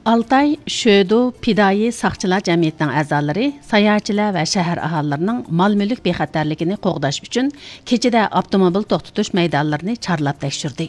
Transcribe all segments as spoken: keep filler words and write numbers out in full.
Altay Şödu Pidai Saqçılar Cəmiyyətinin əzaları sayahatçılar və şəhər ahalilərinin mal-mülk bexəterligini qoğdaş üçün keçidə avtomobil toxtutuş meydanlarını çarlab təkşirdi.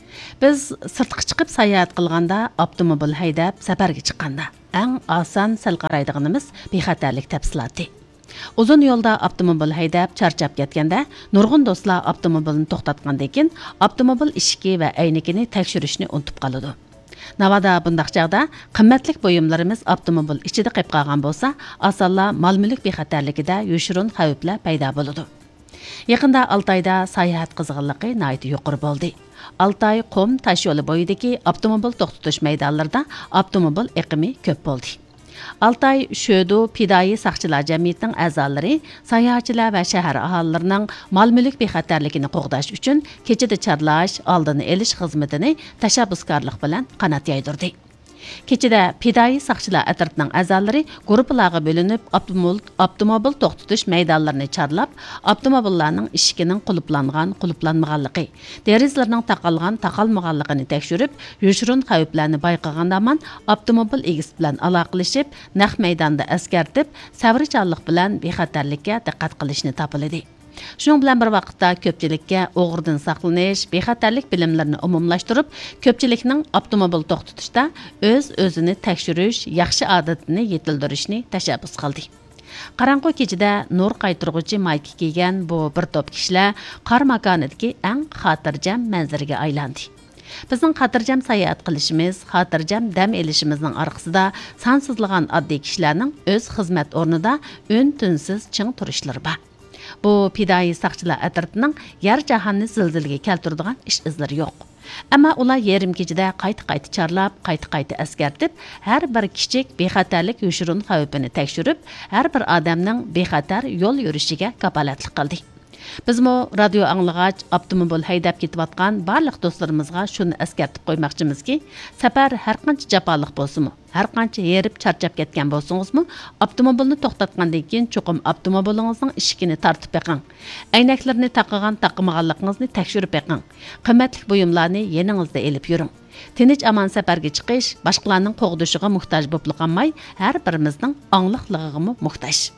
Biz sırtqı çıxıb sayahat qılğanda, avtomobil haydab səfərə çıxanda ən asan sal qaraydığımız bexəterlik təfsilatı. Uzun yolda avtomobil haydab charchab ketganda, nurg'un do'stlar avtomobilni to'xtatgandan keyin avtomobil eshigi va aynigini tekshirishni unutib qoladi. Navada bundaq chaqda qimmatlik buyumlarimiz avtomobil ichida qolib qolgan bo'lsa, asalla mal-mulk bexatarligida yo'shirun xavflar paydo bo'ladi. Yaqinda Altayda sayohat qizg'inligi nihoyat yuqori bo'ldi. Altay qum tosh yo'li bo'yidagi avtomobil to'xtatish maydonlarida avtomobil iqimi ko'p bo'ldi. Altay Şödu Pidai Saqçılar Cəmiyyətinin əzaları sayahatçılar və şəhər ahalilərinin mal-mülk bexəterligini qoğdaş üçün keçidi çarlaş, aldını eliş xizmətini təşəbbüskarlıq bilan qanat yaydırdı. Keçide Pidai Saqçılar ətrafının əzaları qruplarga bölünüb avtomobil, avtomobil toxtutuş meydanlarını çarlab, avtomobillarning ishiginin quluplanğan, quluplanmağanlığı, derizlərinin taqalğan, taqalmağanlığını təkşürüb, yoshirun xavflarni bayqagandaman avtomobil egisi bilan aloqalashib, naq maydonda askartib, savrichanlik bilan bexatarlikka diqqat qilishni topildi. Şunun bilan bir vaqtda ko'pchilikka o'g'irdan saqlanish, bexatarlik bilimlarini umumlashtirib, ko'pchilikning avtomobil to'xtatishda o'z-o'zini tekshirish, yaxshi odatini yetildirishni tashabbus qildi. Qarang'u kechida nur qaytirg'uchi mayka kiygan bu bir to'p kishilar qor makonidagi eng xotirjam manzaraga aylandi. Bizning xotirjam sayohat qilishimiz, xotirjam dam olishimizning orqasida sansizlagan oddiy kishilarning o'z xizmat o'rnida un-tunsiz ching turishlari bor. Bu Pidai Saqçılar ətrafının yer jahonni zilzilaga keltiradigan ish izlari yo'q. Ammo ular yarim kechida qayta-qayta charlab, qayta-qayta askartib, har bir kichik bexatarlik yo'shirun xavfini tekshirib, har bir odamning bexatar yo'l yurishiga kapolatlik qildi. Bizmo radio anglag'ach avtomobil haydab ketayotgan barliq do'stlarimizga shuni eskartib qo'ymoqchimizki, safar har qancha jafoliq bo'lsa-mu, har qancha yerib charchab ketgan bo'lsangizmi, avtomobilni to'xtatgandan keyin cho'qim avtomobilingizning eshigini tartib beqing. Aynaklarni taqagan, taqmaganligingizni tekshirib beqing. Qimmatli buyumlarni yeningizda elib yuring. Tinch aman safarga chiqish boshqalarning qo'g'dishiga muhtoj bo'lib qolmay, har birimizning angliqligiga muhtoj.